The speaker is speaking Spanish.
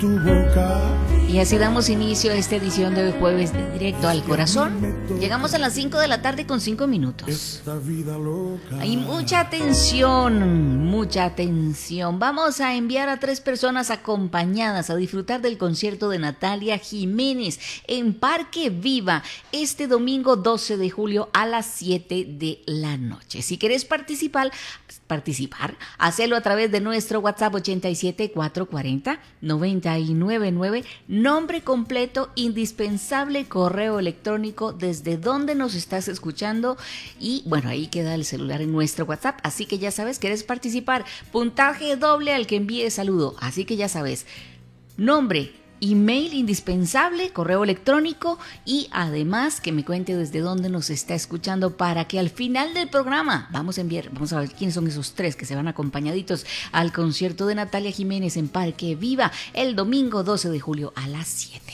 tu boca. Y así damos inicio a esta edición de hoy jueves de Directo al Corazón. Llegamos a las 5 de la tarde con 5 minutos. Esta vida loca. Hay mucha atención, mucha atención. Vamos a enviar a 3 personas acompañadas a disfrutar del concierto de Natalia Jiménez en Parque Viva este domingo 12 de julio a las 7 de la noche. Si querés participar, hacelo a través de nuestro WhatsApp 87 440 999, nombre completo, indispensable, correo electrónico, desde dónde nos estás escuchando y bueno, ahí queda el celular en nuestro WhatsApp, así que ya sabes, querés participar, puntaje doble al que envíe saludo, así que ya sabes, nombre, email indispensable, correo electrónico y además que me cuente desde dónde nos está escuchando para que al final del programa vamos a ver quiénes son esos 3 que se van acompañaditos al concierto de Natalia Jiménez en Parque Viva el domingo 12 de julio a las 7.